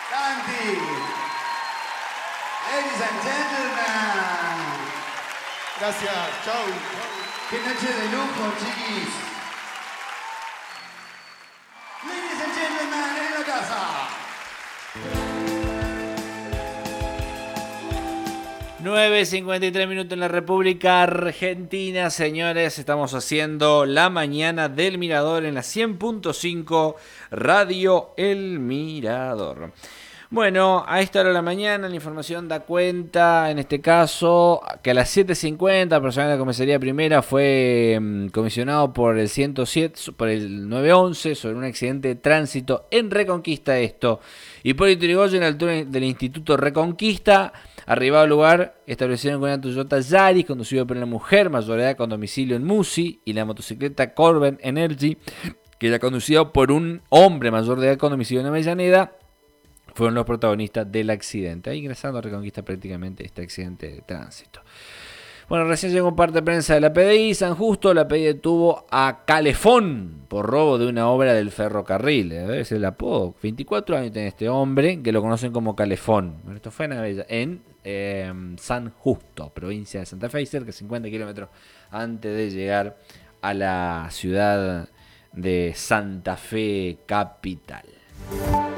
Tanti. Ladies and gentlemen. Gracias, chau. Qué noche de lujo, chiquis. Ladies and gentlemen, en la casa. 9:53 minutos en la República Argentina, señores. Estamos haciendo la mañana del Mirador en la 100.5 Radio El Mirador. Bueno, a esta hora de la mañana la información da cuenta, en este caso, que a las 7:50 personal de la comisaría primera fue comisionado por el 107, por el 911 sobre un accidente de tránsito en Reconquista esto. Y por Irigoyen, a la altura del Instituto Reconquista, arribado al lugar, establecieron con una Toyota Yaris conducido por una mujer mayor de edad con domicilio en Musi y la motocicleta Corben Energy, que era conducida por un hombre mayor de edad con domicilio en Avellaneda, fueron los protagonistas del accidente. Ahí ingresando a Reconquista prácticamente este accidente de tránsito. Bueno, recién llegó un parte de prensa de la PDI. San Justo, la PDI detuvo a Calefón por robo de una obra del ferrocarril. Es el apodo. 24 años tiene este hombre, que lo conocen como Calefón. Bueno, esto fue en San Justo, provincia de Santa Fe, cerca de 50 kilómetros antes de llegar a la ciudad de Santa Fe capital.